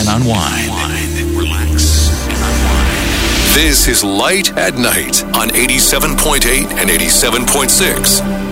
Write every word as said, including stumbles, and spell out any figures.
and unwind. Relax and unwind. This is Light at Night on eighty-seven point eight and eighty-seven point six